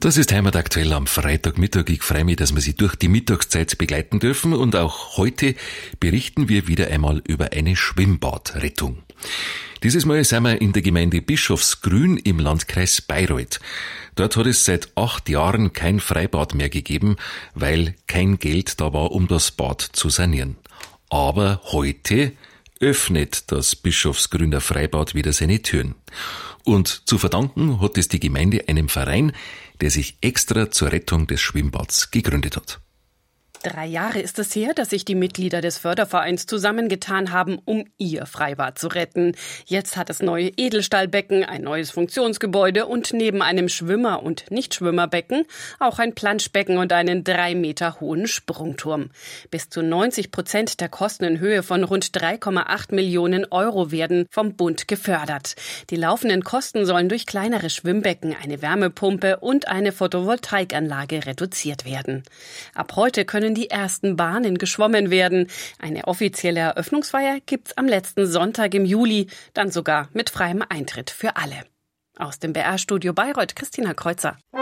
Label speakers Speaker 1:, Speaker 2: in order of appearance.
Speaker 1: Das ist Heimat aktuell am Freitagmittag. Ich freue mich, dass wir Sie durch die Mittagszeit begleiten dürfen, und auch heute berichten wir wieder einmal über eine Schwimmbadrettung. Dieses Mal sind wir in der Gemeinde Bischofsgrün im Landkreis Bayreuth. Dort hat es seit 8 Jahren kein Freibad mehr gegeben, weil kein Geld da war, um das Bad zu sanieren. Aber heute öffnet das Bischofsgrüner Freibad wieder seine Türen. Und zu verdanken hat es die Gemeinde einem Verein, der sich extra zur Rettung des Schwimmbads gegründet hat.
Speaker 2: 3 Jahre ist es her, dass sich die Mitglieder des Fördervereins zusammengetan haben, um ihr Freibad zu retten. Jetzt hat es neue Edelstahlbecken, ein neues Funktionsgebäude und neben einem Schwimmer- und Nichtschwimmerbecken auch ein Planschbecken und einen 3 Meter hohen Sprungturm. Bis zu 90% der Kosten in Höhe von rund 3,8 Millionen Euro werden vom Bund gefördert. Die laufenden Kosten sollen durch kleinere Schwimmbecken, eine Wärmepumpe und eine Photovoltaikanlage reduziert werden. Ab heute können die ersten Bahnen geschwommen werden. Eine offizielle Eröffnungsfeier gibt's am letzten Sonntag im Juli, dann sogar mit freiem Eintritt für alle. Aus dem BR-Studio Bayreuth, Christina Kreuzer.